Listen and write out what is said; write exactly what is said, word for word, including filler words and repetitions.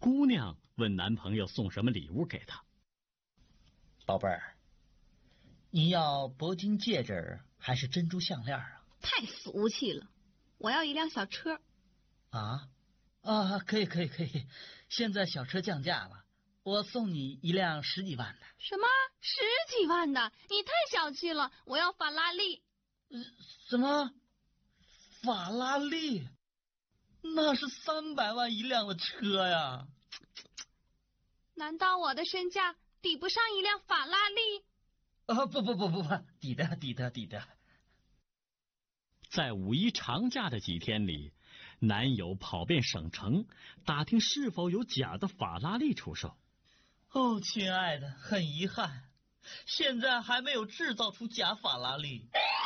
姑娘问男朋友送什么礼物给她。 宝贝儿，你要铂金戒指还是珍珠项链啊？ 太俗气了，我要一辆小车。 啊啊，可以可以可以，现在小车降价了，我送你一辆十几万的。 什么十几万的？你太小气了，我要法拉利。 呃，什么？法拉利？那是三百万一辆的车呀！ 难道我的身价抵不上一辆法拉利？ 啊，不不不不不，抵得抵得抵得。 在五一长假的几天里，男友跑遍省城，打听是否有假的法拉利出售。 哦，亲爱的，很遗憾，现在还没有制造出假法拉利。